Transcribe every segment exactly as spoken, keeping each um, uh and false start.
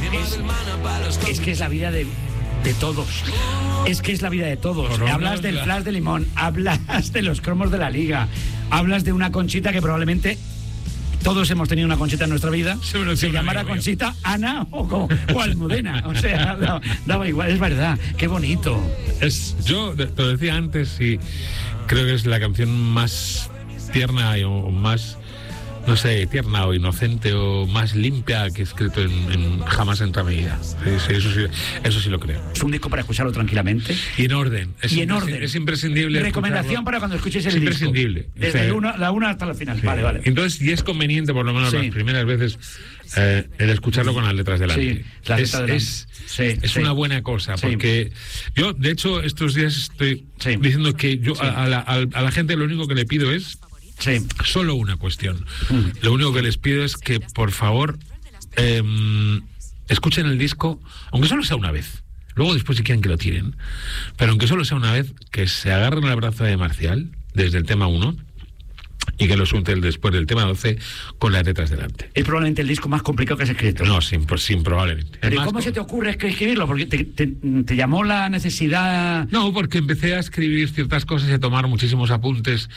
es, es que es la vida de, de todos. Es que es la vida de todos. Por hablas del Flash de Limón, hablas de los cromos de la Liga, hablas de una Conchita que probablemente todos hemos tenido una Conchita en nuestra vida. Se llamara Conchita, Ana o, o Almudena. O sea, daba, daba igual, es verdad. Qué bonito. Es, yo te lo decía antes y creo que es la canción más tierna o más, no sé, tierna o inocente o más limpia que he escrito en, en jamás en otra vida. Sí, sí, eso, sí, eso sí lo creo. Es un disco para escucharlo tranquilamente. Y en orden. Es y en orden. Es imprescindible. Recomendación escucharlo. Para cuando escuches el disco. Es imprescindible. Desde o sea, una, la una hasta la final. Sí. Vale, vale. Entonces, y es conveniente, por lo menos sí. las primeras veces, eh, el escucharlo con las letras delante. Sí, las es letras delante. es, sí, es sí. una buena cosa, sí. porque yo, de hecho, estos días estoy sí. diciendo que yo sí. a, a, la, a la gente lo único que le pido es Sí. solo una cuestión. Mm. Lo único que les pido es que, por favor, eh, escuchen el disco, aunque solo sea una vez. Luego después si quieren que lo tiren. Pero aunque solo sea una vez, que se agarren al brazo de Marcial desde el tema uno y que lo suelten después del tema doce con las letras delante. Es probablemente el disco más complicado que has escrito. No, sin, sin probablemente. ¿Pero cómo se te ocurre escribirlo? Porque te, te, te llamó la necesidad... No, porque empecé a escribir ciertas cosas y a tomar muchísimos apuntes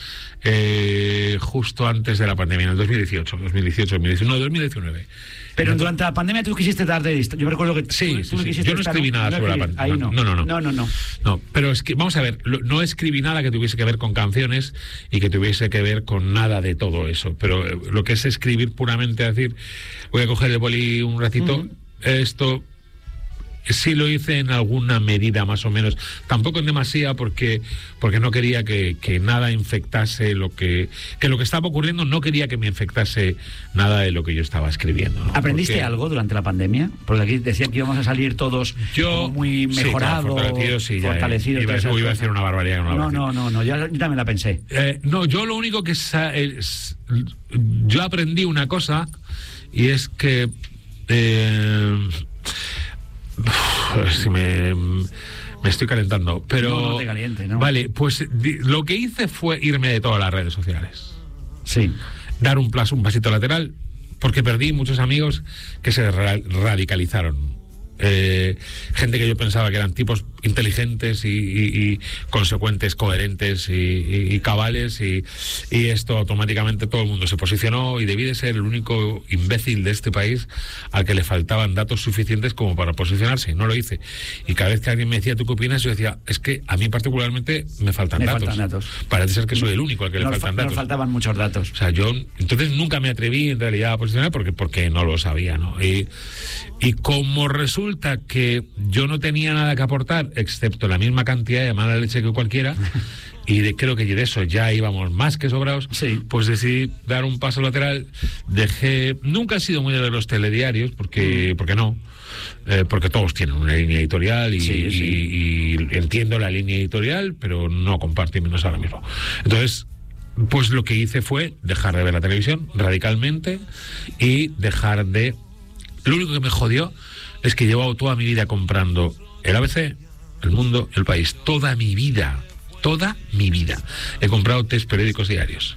eh, justo antes de la pandemia, en el dos mil dieciocho, dos mil dieciocho, dos mil diecinueve, no, dos mil diecinueve. Pero durante la pandemia tú quisiste dar de esto. Yo me recuerdo que tú, sí, tú sí, sí. Yo no escribí nada no sobre la pandemia. Ahí no. No, no, no. No, no, no. No, pero es que, vamos a ver, no escribí nada que tuviese que ver con canciones y que tuviese que ver con nada de todo eso. Pero lo que es escribir puramente, decir, voy a coger el boli un ratito, uh-huh. esto... Sí lo hice en alguna medida más o menos, tampoco en demasía porque porque no quería que, que nada infectase lo que que lo que estaba ocurriendo, no quería que me infectase nada de lo que yo estaba escribiendo, ¿no? ¿Aprendiste porque, algo durante la pandemia? Porque aquí decían que íbamos a salir todos yo, muy mejorados, sí, fortalecidos, sí, fortalecidos. Ya, iba, iba a decir una barbaridad. No, no, no, no, no, yo también la pensé. Eh, no, yo lo único que sa- es, yo aprendí una cosa y es que eh, Uf, si me, me estoy calentando, pero no, no te caliente, ¿no? Vale, pues di, lo que hice fue irme de todas las redes sociales. Sí. Dar un plazo, un pasito lateral, porque perdí muchos amigos que se ra- radicalizaron. Eh, gente que yo pensaba que eran tipos inteligentes y, y, y consecuentes, coherentes y, y, y cabales y, y esto automáticamente todo el mundo se posicionó y debí de ser el único imbécil de este país al que le faltaban datos suficientes como para posicionarse, no lo hice. Y cada vez que alguien me decía ¿tú qué opinas? Yo decía, es que a mí particularmente me faltan, me datos. faltan datos. Parece ser que soy el único al que nos le faltan fa- datos. Nos faltaban muchos datos. O sea, yo entonces nunca me atreví en realidad a posicionar porque, porque no lo sabía, ¿no? Y, y como resulta que yo no tenía nada que aportar excepto la misma cantidad de mala leche que cualquiera y de, creo que de eso ya íbamos más que sobrados, sí. Pues decidí dar un paso lateral. Dejé, nunca he sido muy de los telediarios porque, porque no eh, porque todos tienen una línea editorial y, sí, sí. y, y entiendo la línea editorial, pero no comparto menos ahora mismo. Entonces pues lo que hice fue dejar de ver la televisión radicalmente y dejar de... Lo único que me jodió es que llevo toda mi vida comprando el A B C, El Mundo, El País. Toda mi vida, toda mi vida. He comprado tres periódicos diarios.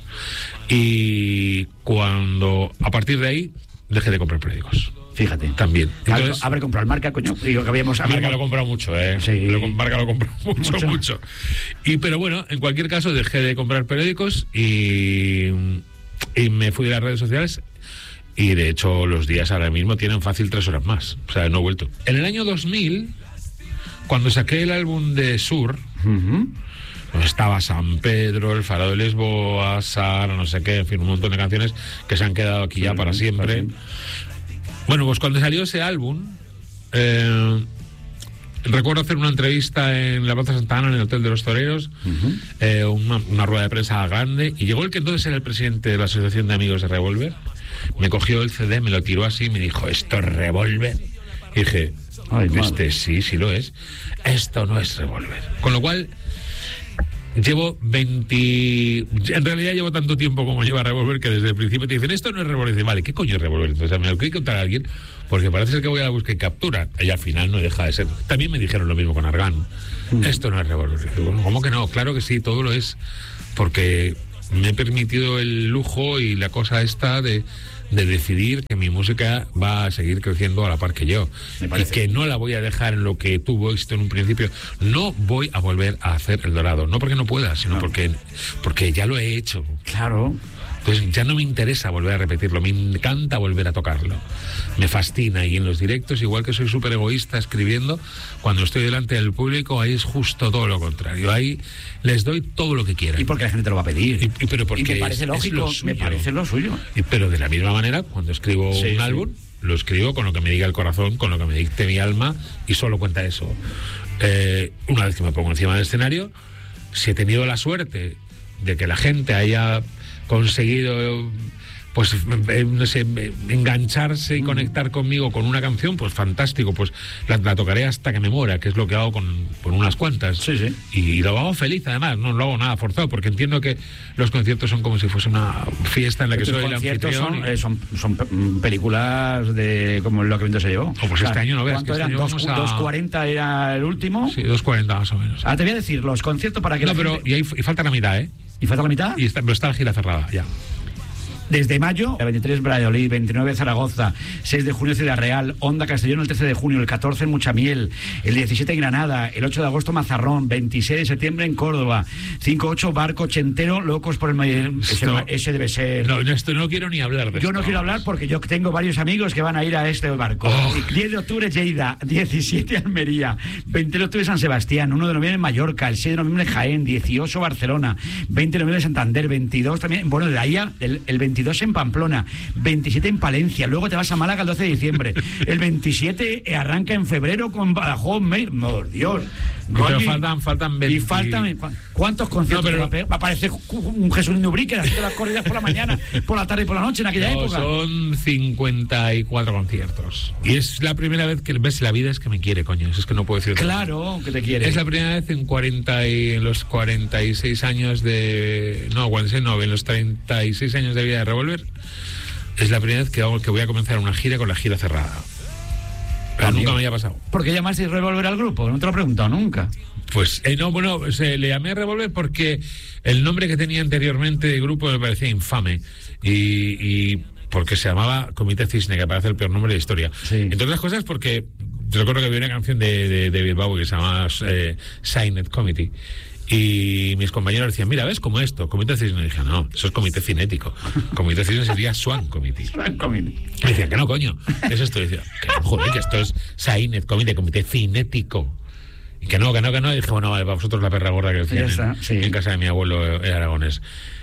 Y cuando, a partir de ahí, dejé de comprar periódicos. Fíjate. También. Entonces, habré comprado el Marca, coño. Digo que habíamos... Marca habíamos... lo he comprado mucho, ¿eh? Sí. Lo, Marca lo he comprado mucho, mucho, mucho. Y, pero bueno, en cualquier caso, dejé de comprar periódicos y, y me fui de las redes sociales. Y de hecho los días ahora mismo tienen fácil tres horas más. O sea, no he vuelto. En el año dos mil, cuando saqué el álbum de Sur, uh-huh. pues estaba San Pedro, El Faro de Lisboa, Sara, no sé qué, en fin, un montón de canciones que se han quedado aquí sí, ya para siempre. Para siempre. Bueno, pues cuando salió ese álbum, eh, recuerdo hacer una entrevista en la Plaza Santa Ana, en el Hotel de los Toreros, uh-huh. eh, una, una rueda de prensa grande, y llegó el que entonces era el presidente de la Asociación de Amigos de Revolver. Me cogió el C D, me lo tiró así y me dijo, ¿esto es Revolver? Y dije, ay, este sí, sí lo es. Esto no es Revolver. Con lo cual, llevo veinte... En realidad llevo tanto tiempo como lleva Revolver que desde el principio te dicen, esto no es Revolver. Y dice, vale, ¿qué coño es Revolver? Entonces me lo quiere contar a alguien porque parece ser que voy a la búsqueda y captura. Y al final no deja de ser. También me dijeron lo mismo con Argan. Mm. Esto no es Revolver. Bueno, ¿cómo que no? Claro que sí, todo lo es. Porque... me he permitido el lujo y la cosa esta de, de decidir que mi música va a seguir creciendo a la par que yo. Y que no la voy a dejar en lo que tuvo éxito en un principio. No voy a volver a hacer El Dorado. No porque no pueda, sino no. porque, porque ya lo he hecho. Claro. Pues ya no me interesa volver a repetirlo, me encanta volver a tocarlo, me fascina. Y en los directos, igual que soy súper egoísta escribiendo, cuando estoy delante del público, ahí es justo todo lo contrario, ahí les doy todo lo que quieran. Y porque la gente te lo va a pedir. Y, y, pero porque y me parece es, lógico, es me parece lo suyo. Y, pero de la misma manera, cuando escribo sí, un sí. álbum, lo escribo con lo que me diga el corazón, con lo que me dicte mi alma, y solo cuenta eso. Eh, una vez que me pongo encima del escenario, si he tenido la suerte de que la gente haya conseguido, pues, no sé, engancharse y mm. conectar conmigo con una canción, pues fantástico, pues la, la tocaré hasta que me muera, que es lo que hago con, con unas cuantas. Sí, sí. Y lo hago feliz, además, no lo hago nada forzado, porque entiendo que los conciertos son como si fuese una fiesta en la que soy el anfitrión. Son, y... eh, son, son películas de como Lo que viento se llevó. Oh, pues o sea, este año no veas. ¿Cuánto que eran? Este ¿dos cuarenta a... era el último? Sí, dos cuarenta más o menos. Ah, te voy a decir, los conciertos para que no, la pero gente... y, ahí, y falta la mitad, ¿eh? ¿Y falta la mitad? Y está, pero está la gira cerrada, ya. Desde mayo, el veintitrés Valladolid, veintinueve Zaragoza, seis de junio Ciudad Real, Onda Castellón el trece de junio, el catorce en Muchamiel, el diecisiete en Granada, el ocho de agosto Mazarrón, veintiséis de septiembre en Córdoba, cinco ocho Barco Ochentero, Locos por el Mayer. Ese, ese debe ser. No, esto no quiero ni hablar de Yo esto. no quiero hablar porque yo tengo varios amigos que van a ir a este barco. Oh. diez de octubre Lleida, diecisiete Almería, veinte de octubre San Sebastián, uno de noviembre Mallorca, el seis de noviembre Jaén, dieciocho Barcelona, veinte de noviembre Santander, veintidós también, bueno, de ahí el, el veintidós en Pamplona, veintisiete en Palencia, luego te vas a Málaga el doce de diciembre, el veintisiete arranca en febrero con Badajoz, por Dios. Pero faltan, faltan veinte... Y faltan, ¿cuántos conciertos? No, pero... Va a aparecer un Jesús Nubrique haciendo las corridas por la mañana, por la tarde y por la noche en aquella no, época. Son cincuenta y cuatro conciertos. Y es la primera vez que ves la vida es que me quiere, coño. Es que no puedo decir. Claro, que te quiere. Es la primera vez en cuarenta y en los cuarenta y seis años de no, no, en los treinta y seis años de vida de Revolver. Es la primera vez que, que voy a comenzar una gira con la gira cerrada. Pero nunca me había pasado. ¿Por qué llamaste Revolver al grupo? No te lo he preguntado nunca. Pues eh, no, bueno, se le llamé Revolver porque el nombre que tenía anteriormente de grupo me parecía infame. Y, y porque se llamaba Comité Cisne, que parece el peor nombre de la historia. Sí. Entre otras cosas porque yo recuerdo que había una canción de, de, de Bilbao que se llamaba eh, Signed Committee. Y mis compañeros decían, mira, ¿ves como esto? Comité Cisne. Y dije, no, eso es comité cinético. Comité Cisne sería Swan Committee. Swan Committee. Me decían, que no, coño. Es esto. Y decía, que no, joder, que esto es Signed Committee, comité cinético. Y que no, que no, que no. Y dije, bueno, vale, para vosotros la perra gorda que decían en, sí. en casa de mi abuelo eh, aragonés.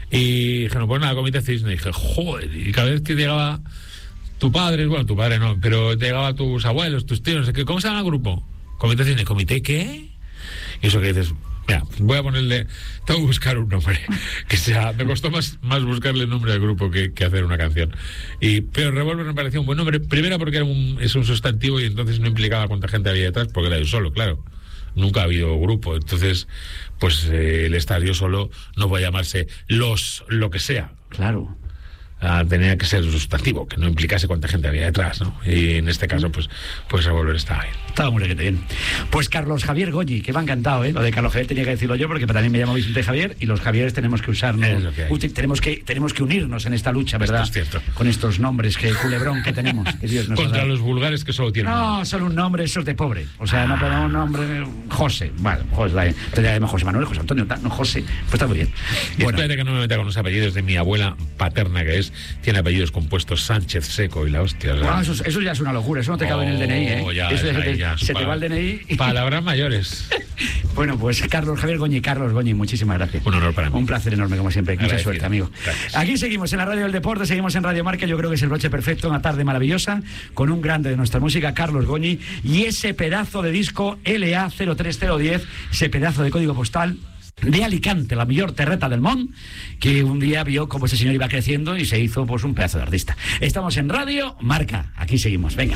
Y dije, no, pues nada, comité Cisne. Y dije, joder. Y cada vez que llegaba tu padre, bueno, tu padre no, pero llegaba tus abuelos, tus tíos, no sé qué, ¿cómo se llama el grupo? Comité Cisne. ¿Comité qué? Y eso que dices... Mira, voy a ponerle, tengo que buscar un nombre que sea, me costó más, más buscarle el nombre al grupo que, que hacer una canción. Y pero Revolver me pareció un buen nombre, primero porque era un, es un sustantivo y entonces no implicaba cuánta gente había detrás, porque era yo solo, claro. Nunca ha habido grupo, entonces pues eh, el estar yo solo no va a llamarse los lo que sea. Claro. Uh, tenía que ser sustantivo, que no implicase cuánta gente había detrás, ¿no? Y en este caso, pues, pues Revolver estaba bien. Estaba muy bien. Pues Carlos Javier Goñi, que me ha encantado, ¿eh? Lo de Carlos Javier tenía que decirlo yo, porque también me llamo Vicente Javier, y los Javieres tenemos que usarnos. Es lo que hay. Tenemos que, tenemos que unirnos en esta lucha, ¿verdad? Esto es cierto. Con estos nombres, que culebrón que tenemos. Que Dios nos Contra los vulgares que solo tienen. No, solo un nombre, eso es de pobre. O sea, ah. no podemos un nombre. José. Vale, José, tendría que José Manuel, José Antonio, no José. Pues está muy bien. Y bueno, espérate que no me meta con los apellidos de mi abuela paterna, que es, tiene apellidos compuestos Sánchez Seco y la hostia. Ah, eso, eso ya es una locura, eso no te cabe oh, en el D N I, ¿eh? Ya, eso ya, se, te, ya, se te va el D N I. Palabras mayores. Bueno, pues Carlos Javier Goñi, Carlos Goñi, muchísimas gracias. Un honor para mí. Un placer enorme, como siempre. Mucha suerte, amigo. Gracias. Aquí seguimos en la Radio del Deporte, seguimos en Radio Marca. Yo creo que es el broche perfecto, una tarde maravillosa, con un grande de nuestra música, Carlos Goñi, y ese pedazo de disco L A cero tres cero uno cero, ese pedazo de código postal de Alicante, la mayor terreta del Mont, que un día vio cómo ese señor iba creciendo y se hizo pues un pedazo de artista. Estamos en Radio Marca, aquí seguimos, venga.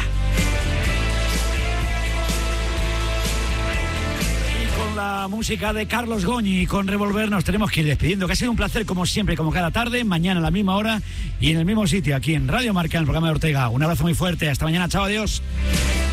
Y con la música de Carlos Goñi, con Revolver, nos tenemos que ir despidiendo, que ha sido un placer como siempre, como cada tarde, mañana a la misma hora y en el mismo sitio, aquí en Radio Marca, en el programa de Ortega. Un abrazo muy fuerte, hasta mañana, chao, adiós.